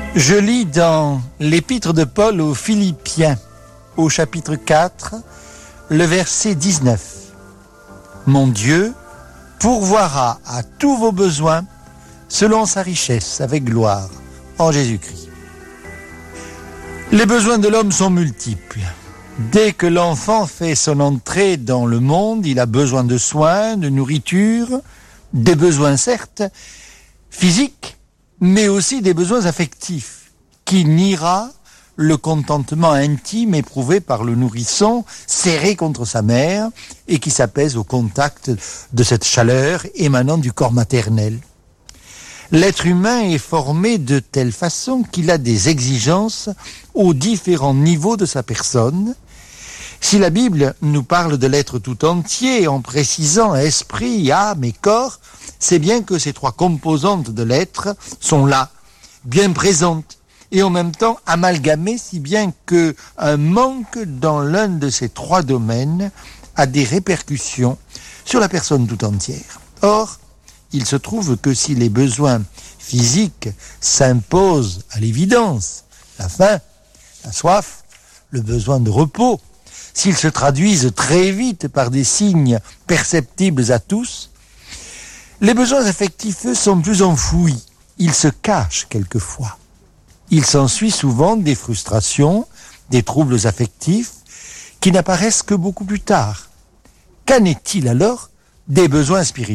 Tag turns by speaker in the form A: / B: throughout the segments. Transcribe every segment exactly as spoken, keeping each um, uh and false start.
A: Je lis dans l'épître de Paul aux Philippiens, au chapitre quatre, le verset dix-neuf. « Mon Dieu pourvoira à tous vos besoins selon sa richesse avec gloire en Jésus-Christ. » Les besoins de l'homme sont multiples. Dès que l'enfant fait son entrée dans le monde, il a besoin de soins, de nourriture, des besoins certes physiques, mais aussi des besoins affectifs, qui niera le contentement intime éprouvé par le nourrisson serré contre sa mère et qui s'apaise au contact de cette chaleur émanant du corps maternel. L'être humain est formé de telle façon qu'il a des exigences aux différents niveaux de sa personne. Si la Bible nous parle de l'être tout entier en précisant esprit, âme et corps, c'est bien que ces trois composantes de l'être sont là, bien présentes, et en même temps amalgamées, si bien qu'un manque dans l'un de ces trois domaines a des répercussions sur la personne tout entière. Or, il se trouve que si les besoins physiques s'imposent à l'évidence, la faim, la soif, le besoin de repos, s'ils se traduisent très vite par des signes perceptibles à tous, les besoins affectifs, eux, sont plus enfouis. Ils se cachent quelquefois. Il s'ensuit souvent des frustrations, des troubles affectifs, qui n'apparaissent que beaucoup plus tard. Qu'en est-il alors des besoins spirituels ?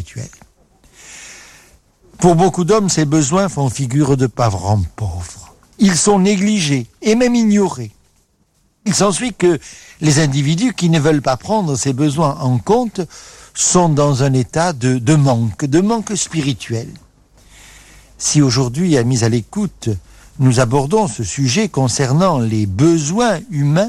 A: Pour beaucoup d'hommes, ces besoins font figure de parents pauvres. Ils sont négligés et même ignorés. Il s'ensuit que les individus qui ne veulent pas prendre ces besoins en compte sont dans un état de, de manque, de manque spirituel. Si aujourd'hui, amis à l'écoute, nous abordons ce sujet concernant les besoins humains,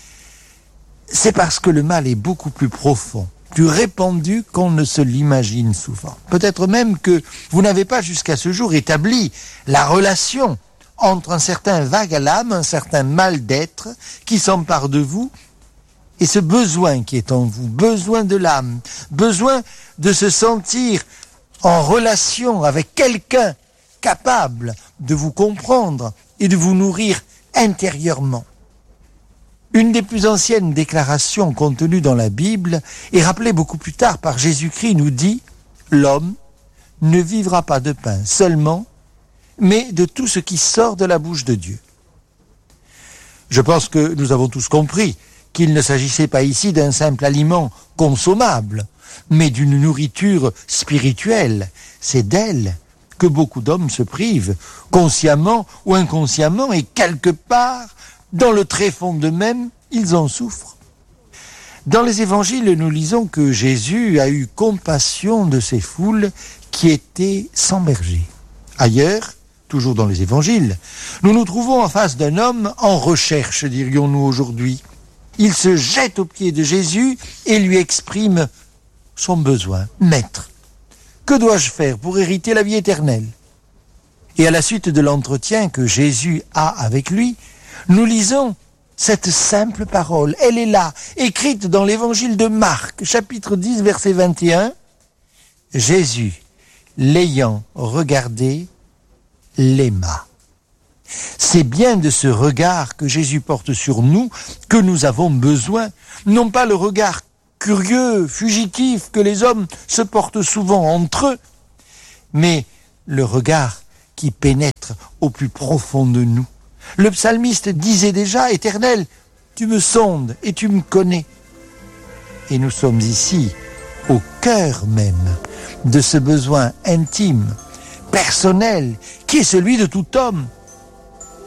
A: c'est parce que le mal est beaucoup plus profond, plus répandu qu'on ne se l'imagine souvent. Peut-être même que vous n'avez pas jusqu'à ce jour établi la relation entre un certain vague à l'âme, un certain mal d'être qui s'empare de vous, et ce besoin qui est en vous, besoin de l'âme, besoin de se sentir en relation avec quelqu'un capable de vous comprendre et de vous nourrir intérieurement. Une des plus anciennes déclarations contenues dans la Bible et rappelée beaucoup plus tard par Jésus-Christ nous dit « L'homme ne vivra pas de pain seulement, mais de tout ce qui sort de la bouche de Dieu. » Je pense que nous avons tous compris qu'il ne s'agissait pas ici d'un simple aliment consommable, mais d'une nourriture spirituelle. C'est d'elle que beaucoup d'hommes se privent, consciemment ou inconsciemment, et quelque part, dans le tréfonds d'eux-mêmes, ils en souffrent. Dans les évangiles, nous lisons que Jésus a eu compassion de ces foules qui étaient sans berger. Ailleurs, toujours dans les évangiles, nous nous trouvons en face d'un homme en recherche, dirions-nous aujourd'hui. Il se jette aux pieds de Jésus et lui exprime son besoin. « Maître, que dois-je faire pour hériter la vie éternelle ?» Et à la suite de l'entretien que Jésus a avec lui, nous lisons cette simple parole. Elle est là, écrite dans l'évangile de Marc, chapitre dix, verset vingt et un. Jésus, l'ayant regardé, l'aima. C'est bien de ce regard que Jésus porte sur nous que nous avons besoin, non pas le regard curieux, fugitif que les hommes se portent souvent entre eux, mais le regard qui pénètre au plus profond de nous. Le psalmiste disait déjà « Éternel, tu me sondes et tu me connais ». Et nous sommes ici au cœur même de ce besoin intime, personnel, qui est celui de tout homme.